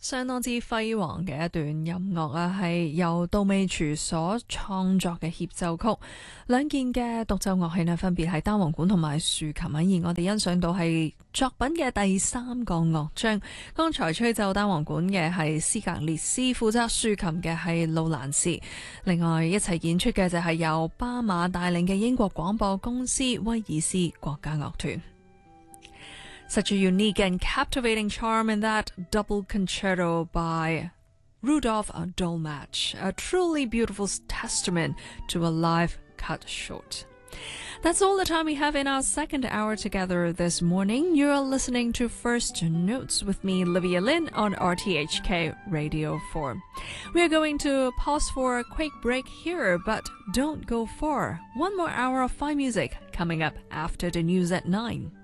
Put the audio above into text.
相當之輝煌嘅一段音樂啊，係由杜美廚所創作嘅協奏曲。兩件嘅獨奏樂器呢，分別係單簧管同埋豎琴啊。而我哋欣賞到係作品嘅第三個樂章。剛才吹奏單簧管嘅係斯格列斯，負責豎琴嘅係路蘭士。另外一齊演出嘅就係由巴馬帶領嘅英國廣播公司威爾斯國家樂團。Such a unique and captivating charm in that double concerto by Rudolf Dolmach, a truly beautiful testament to a life cut short. That's all the time we have in our second hour together this morning. You're listening to First Notes with me, Livia Lin, on RTHK Radio 4. We are going to pause for a quick break here, but don't go far. One more hour of fine music coming up after the news at 9.